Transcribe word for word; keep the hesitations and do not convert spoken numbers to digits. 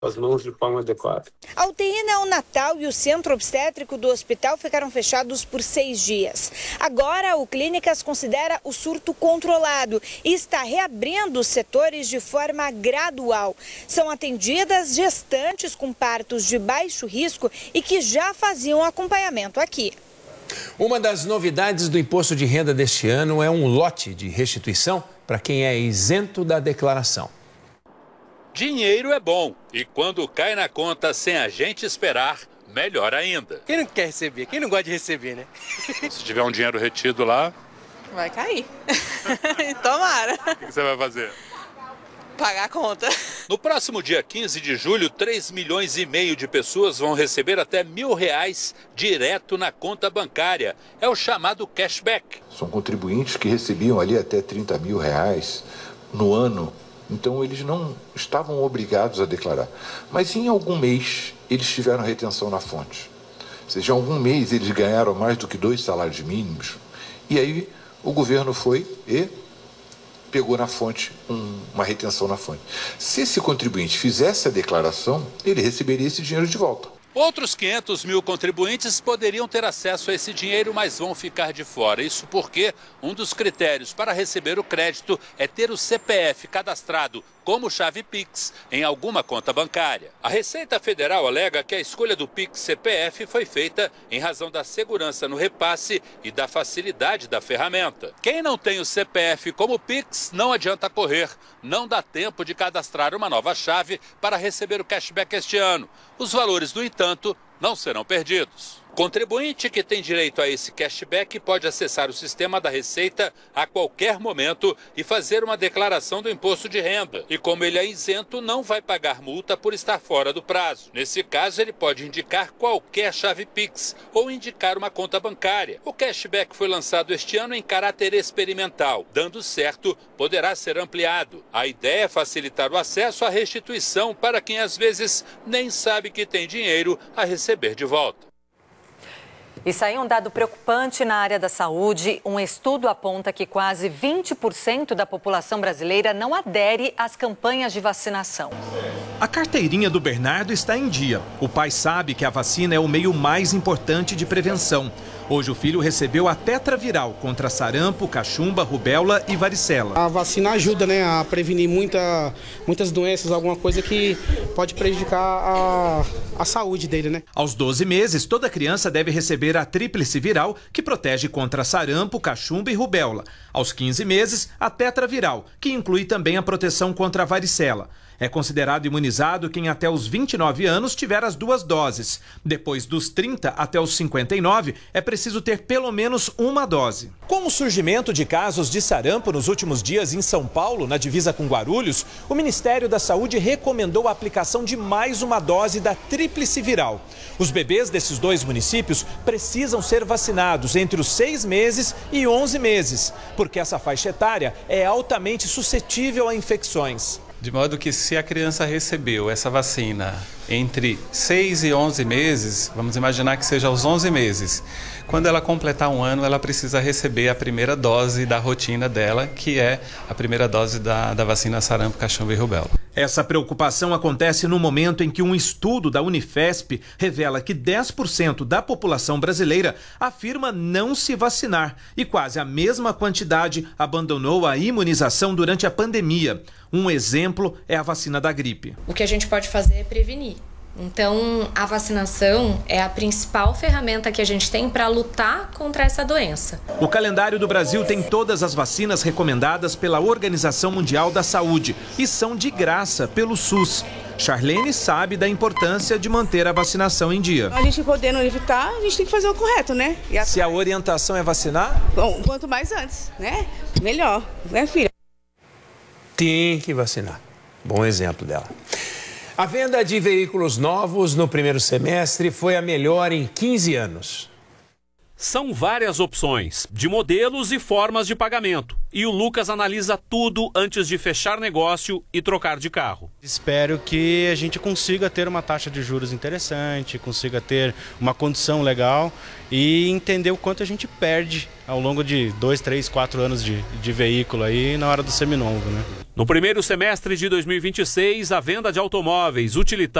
as mãos de forma adequada. A U T I neonatal e o centro obstétrico do hospital ficaram fechados por seis dias. Agora, o Clínicas considera o surto controlado e está reabrindo os setores de forma gradual. São atendidas gestantes com partos de baixo risco e que já faziam acompanhamento aqui. Uma das novidades do imposto de renda deste ano é um lote de restituição para quem é isento da declaração. Dinheiro é bom e quando cai na conta sem a gente esperar, melhor ainda. Quem não quer receber? Quem não gosta de receber, né? Se tiver um dinheiro retido lá... Vai cair. Tomara. O que você vai fazer? Pagar a conta. No próximo dia quinze de julho, três milhões e meio de pessoas vão receber até mil reais direto na conta bancária. É o chamado cashback. São contribuintes que recebiam ali até trinta mil reais no ano. Então, eles não estavam obrigados a declarar. Mas, em algum mês, eles tiveram retenção na fonte. Ou seja, em algum mês, eles ganharam mais do que dois salários mínimos. E aí, o governo foi e pegou na fonte um, uma retenção na fonte. Se esse contribuinte fizesse a declaração, ele receberia esse dinheiro de volta. Outros quinhentos mil contribuintes poderiam ter acesso a esse dinheiro, mas vão ficar de fora. Isso porque um dos critérios para receber o crédito é ter o C P F cadastrado como chave Pix em alguma conta bancária. A Receita Federal alega que a escolha do Pix C P F foi feita em razão da segurança no repasse e da facilidade da ferramenta. Quem não tem o C P F como Pix, não adianta correr. Não dá tempo de cadastrar uma nova chave para receber o cashback este ano. Os valores, no entanto, não serão perdidos. Contribuinte que tem direito a esse cashback pode acessar o sistema da Receita a qualquer momento e fazer uma declaração do imposto de renda. E como ele é isento, não vai pagar multa por estar fora do prazo. Nesse caso, ele pode indicar qualquer chave Pix ou indicar uma conta bancária. O cashback foi lançado este ano em caráter experimental. Dando certo, poderá ser ampliado. A ideia é facilitar o acesso à restituição para quem às vezes nem sabe que tem dinheiro a receber de volta. E saiu um dado preocupante na área da saúde. Um estudo aponta que quase vinte por cento da população brasileira não adere às campanhas de vacinação. A carteirinha do Bernardo está em dia. O pai sabe que a vacina é o meio mais importante de prevenção. Hoje o filho recebeu a tetraviral contra sarampo, cachumba, rubéola e varicela. A vacina ajuda, né, a prevenir muita, muitas doenças, alguma coisa que pode prejudicar a, a saúde dele, né? Aos doze meses, toda criança deve receber a tríplice viral, que protege contra sarampo, cachumba e rubéola. Aos quinze meses, a tetraviral, que inclui também a proteção contra a varicela. É considerado imunizado quem até os vinte e nove anos tiver as duas doses. Depois dos trinta até os cinquenta e nove, é preciso ter pelo menos uma dose. Com o surgimento de casos de sarampo nos últimos dias em São Paulo, na divisa com Guarulhos, o Ministério da Saúde recomendou a aplicação de mais uma dose da tríplice viral. Os bebês desses dois municípios precisam ser vacinados entre os seis meses e onze meses, porque essa faixa etária é altamente suscetível a infecções. De modo que se a criança recebeu essa vacina entre seis e onze meses, vamos imaginar que seja aos onze meses, quando ela completar um ano, ela precisa receber a primeira dose da rotina dela, que é a primeira dose da, da vacina sarampo, cachumba e rubéola. Essa preocupação acontece no momento em que um estudo da Unifesp revela que dez por cento da população brasileira afirma não se vacinar e quase a mesma quantidade abandonou a imunização durante a pandemia. Um exemplo é a vacina da gripe. O que a gente pode fazer é prevenir. Então, a vacinação é a principal ferramenta que a gente tem para lutar contra essa doença. O calendário do Brasil tem todas as vacinas recomendadas pela Organização Mundial da Saúde e são de graça pelo SUS. Charlene sabe da importância de manter a vacinação em dia. A gente podendo evitar, a gente tem que fazer o correto, né? E a... Se a orientação é vacinar? Bom, quanto mais antes, né? Melhor, né, filha? Tem que vacinar. Bom exemplo dela. A venda de veículos novos no primeiro semestre foi a melhor em quinze anos. São várias opções, de modelos e formas de pagamento. E o Lucas analisa tudo antes de fechar negócio e trocar de carro. Espero que a gente consiga ter uma taxa de juros interessante, consiga ter uma condição legal e entender o quanto a gente perde ao longo de dois, três, quatro anos de, de veículo aí na hora do seminovo, né? No primeiro semestre de dois mil e vinte e seis, a venda de automóveis utilitários